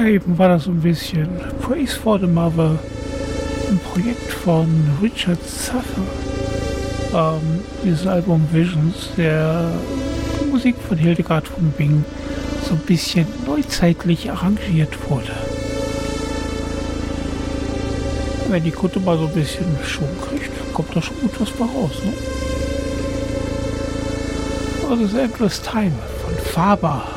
Ja, eben war das so ein bisschen Praise for the Mother, ein Projekt von Richard Saffer. Dieses Album Visions, der Musik von Hildegard von Bingen so ein bisschen neuzeitlich arrangiert wurde. Wenn die Kutte mal so ein bisschen Schwung kriegt, kommt da schon gut was bei raus, ne? Das ist Endless Time von Faber.